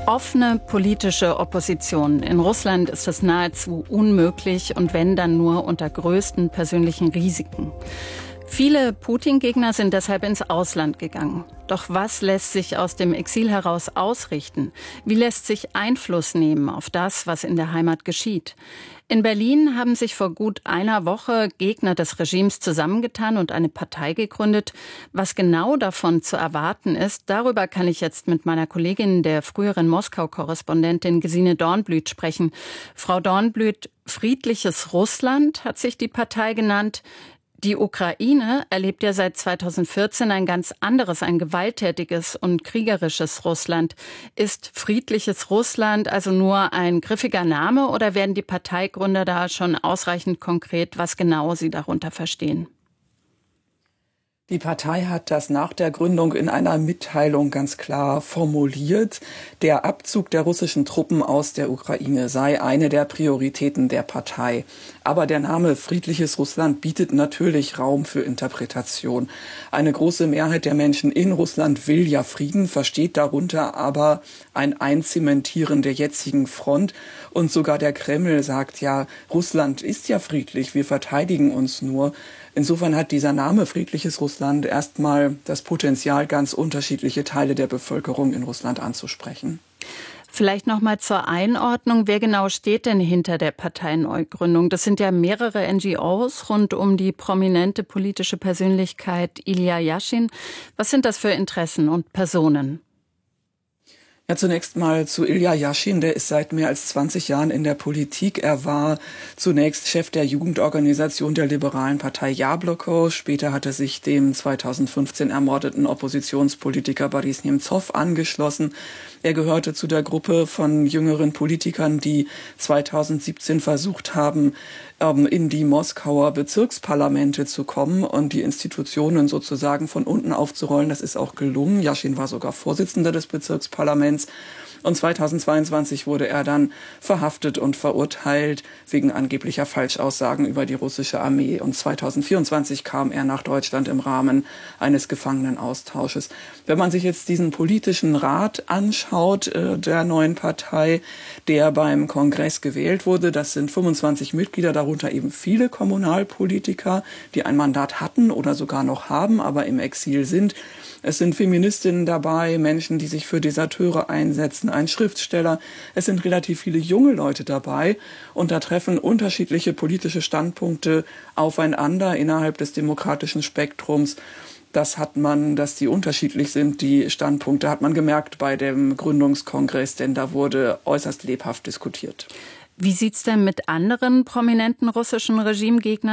Offene politische Opposition. In Russland ist das nahezu unmöglich und wenn, dann nur unter größten persönlichen Risiken. Viele Putin-Gegner sind deshalb ins Ausland gegangen. Doch was lässt sich aus dem Exil heraus ausrichten? Wie lässt sich Einfluss nehmen auf das, was in der Heimat geschieht? In Berlin haben sich vor gut einer Woche Gegner des Regimes zusammengetan und eine Partei gegründet. Was genau davon zu erwarten ist, darüber kann ich jetzt mit meiner Kollegin, der früheren Moskau-Korrespondentin Gesine Dornblüt sprechen. Frau Dornblüt, Friedliches Russland hat sich die Partei genannt. Die Ukraine erlebt ja seit 2014 ein ganz anderes, ein gewalttätiges und kriegerisches Russland. Ist Friedliches Russland also nur ein griffiger Name oder werden die Parteigründer da schon ausreichend konkret, was genau sie darunter verstehen? Die Partei hat das nach der Gründung in einer Mitteilung ganz klar formuliert. Der Abzug der russischen Truppen aus der Ukraine sei eine der Prioritäten der Partei. Aber der Name Friedliches Russland bietet natürlich Raum für Interpretation. Eine große Mehrheit der Menschen in Russland will ja Frieden, versteht darunter aber ein Einzementieren der jetzigen Front. Und sogar der Kreml sagt ja, Russland ist ja friedlich, wir verteidigen uns nur. Insofern hat dieser Name Friedliches Russland erstmal das Potenzial, ganz unterschiedliche Teile der Bevölkerung in Russland anzusprechen. Vielleicht noch mal zur Einordnung. Wer genau steht denn hinter der Parteineugründung? Das sind ja mehrere NGOs rund um die prominente politische Persönlichkeit Ilja Jaschin. Was sind das für Interessen und Personen? Ja, zunächst mal zu Ilja Jaschin, der ist seit mehr als 20 Jahren in der Politik. Er war zunächst Chef der Jugendorganisation der liberalen Partei Jabloko. Später hat er sich dem 2015 ermordeten Oppositionspolitiker Boris Nemzow angeschlossen. Er gehörte zu der Gruppe von jüngeren Politikern, die 2017 versucht haben, in die Moskauer Bezirksparlamente zu kommen und die Institutionen sozusagen von unten aufzurollen. Das ist auch gelungen. Jaschin war sogar Vorsitzender des Bezirksparlaments. Und 2022 wurde er dann verhaftet und verurteilt wegen angeblicher Falschaussagen über die russische Armee. Und 2024 kam er nach Deutschland im Rahmen eines Gefangenenaustausches. Wenn man sich jetzt diesen politischen Rat anschaut, der neuen Partei, der beim Kongress gewählt wurde, das sind 25 Mitglieder, darunter eben viele Kommunalpolitiker, die ein Mandat hatten oder sogar noch haben, aber im Exil sind. Es sind Feministinnen dabei, Menschen, die sich für Deserteure einsetzen, ein Schriftsteller. Es sind relativ viele junge Leute dabei und da treffen unterschiedliche politische Standpunkte aufeinander innerhalb des demokratischen Spektrums. Dass die unterschiedlich sind, die Standpunkte, hat man gemerkt bei dem Gründungskongress, denn da wurde äußerst lebhaft diskutiert. Wie sieht's denn mit anderen prominenten russischen Regimegegnern